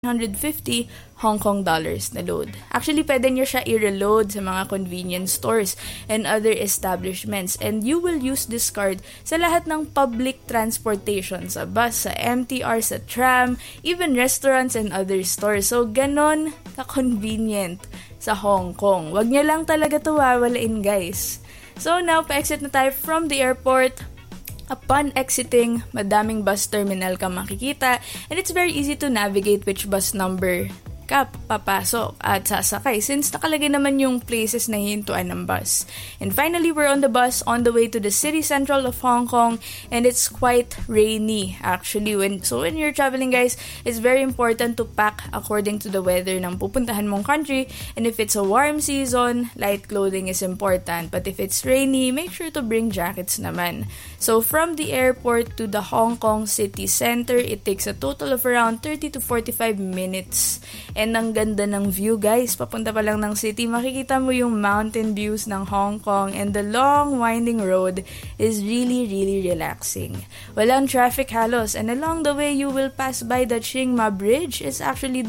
150 Hong Kong dollars na load. Actually, pwede nyo siya i-reload sa mga convenience stores and other establishments, and you will use this card sa lahat ng public transportation, sa bus, sa MTR, sa tram, even restaurants and other stores. So, ganon ka-convenient sa Hong Kong. Wag nyo lang talaga to wawalain, guys. So, now, pa-exit na tayo from the airport. Upon exiting, madaming bus terminal ka makikita, and it's very easy to navigate which bus number ka papasok at sasakay since nakalagay naman yung places na hihintuan ng bus. And finally, we're on the bus on the way to the city central of Hong Kong, and it's quite rainy actually. So when you're traveling, guys, it's very important to pack according to the weather ng pupuntahan mong country, and if it's a warm season, light clothing is important, but if it's rainy, make sure to bring jackets naman. So from the airport to the Hong Kong city center, it takes a total of around 30 to 45 minutes. And ang ganda ng view, guys. Papunta pa lang ng city, makikita mo yung mountain views ng Hong Kong, and the long winding road is really, really relaxing. Walang traffic halos, and along the way, you will pass by the Tsing Ma Bridge. It's actually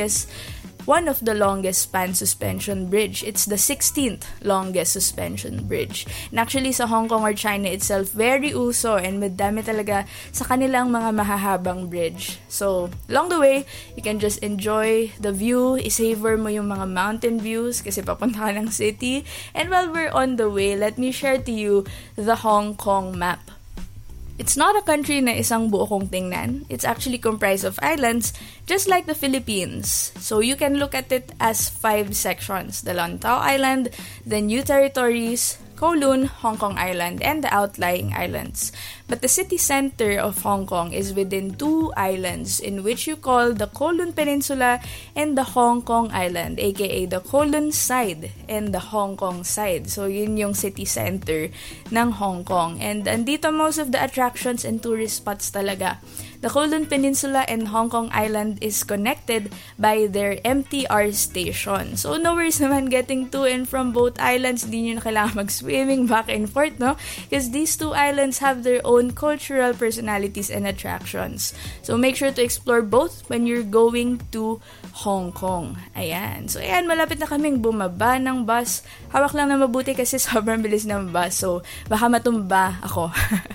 one of the longest span suspension bridge. It's the 16th longest suspension bridge. And actually, sa Hong Kong or China itself, very uso and madami talaga sa kanilang mga mahahabang bridge. So, along the way, you can just enjoy the view, isavor mo yung mga mountain views kasi papunta ka ng city. And while we're on the way, let me share to you the Hong Kong map. It's not a country na isang buo kong tingnan. It's actually comprised of islands, just like the Philippines. So you can look at it as 5 sections: the Lantau Island, the New Territories, Kowloon, Hong Kong Island, and the outlying islands. But the city center of Hong Kong is within 2 islands in which you call the Kowloon Peninsula and the Hong Kong Island, aka the Kowloon side and the Hong Kong side. So yun yung city center ng Hong Kong. And andito most of the attractions and tourist spots talaga. The Kowloon Peninsula and Hong Kong Island is connected by their MTR station. So, no worries naman getting to and from both islands. Hindi nyo na kailangan mag-swimming back and forth, no? Because these 2 islands have their own cultural personalities and attractions. So, make sure to explore both when you're going to Hong Kong. Ayan. So, ayan, malapit na kaming bumaba ng bus. Hawak lang na mabuti kasi sobrang bilis ng bus. So, baka matumba ako.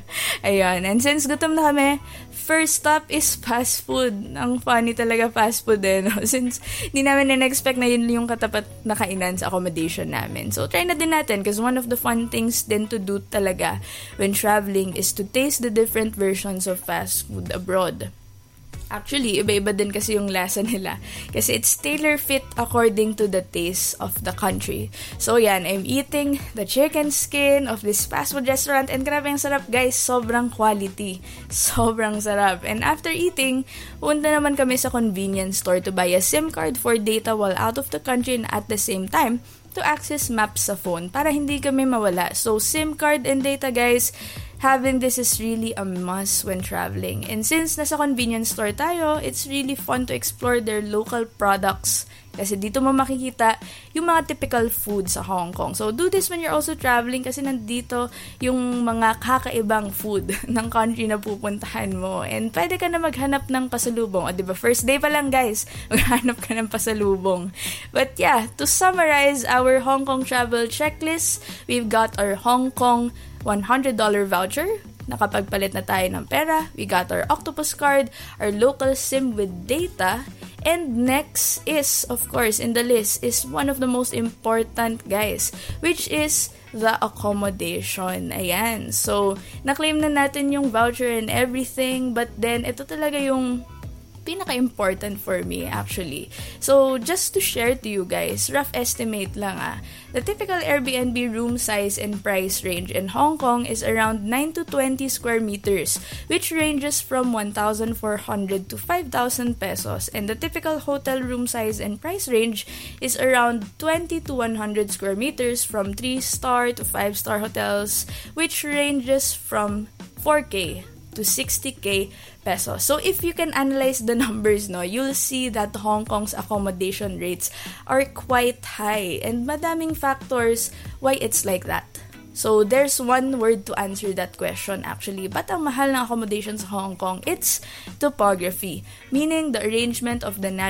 Ayan. And since gutom na kami, first stop is fast food. Ang funny talaga fast food no? Since hindi namin na-expect na yun yung katapat na kainan sa accommodation namin. So, try na din natin because one of the fun things din to do talaga when traveling is to taste the different versions of fast food abroad. Actually, iba-iba din kasi yung lasa nila. Kasi it's tailor-fit according to the taste of the country. So yan, I'm eating the chicken skin of this fast food restaurant and grabe ang sarap, guys. Sobrang quality. Sobrang sarap. And after eating, punta naman kami sa convenience store to buy a SIM card for data while out of the country and at the same time, to access maps sa phone para hindi kami mawala. So, SIM card and data, guys, having this is really a must when traveling. And since nasa convenience store tayo, it's really fun to explore their local products. Kasi dito mo makikita yung mga typical food sa Hong Kong. So, do this when you're also traveling kasi nandito yung mga kakaibang food ng country na pupuntahan mo. And pwede ka na maghanap ng pasalubong. O, diba? First day pa lang, guys. Maghanap ka ng pasalubong. But yeah, to summarize our Hong Kong travel checklist, we've got our Hong Kong $100 voucher. Nakapagpalit na tayo ng pera. We got our octopus card, our local SIM with data, and next is, of course, in the list is one of the most important, guys, which is the accommodation. Ayan. So, na-claim na natin yung voucher and everything, but then, ito talaga yung pinaka-important for me, actually. So, just to share to you guys, rough estimate lang the typical Airbnb room size and price range in Hong Kong is around 9 to 20 square meters, which ranges from 1,400 to 5,000 pesos. And the typical hotel room size and price range is around 20 to 100 square meters from 3-star to 5-star hotels, which ranges from 4K to 60K pesos. So if you can analyze the numbers, you'll see that Hong Kong's accommodation rates are quite high and madaming factors why it's like that. So there's one word to answer that question actually. Ba't ang mahal ng accommodation sa Hong Kong? It's topography, meaning the arrangement of the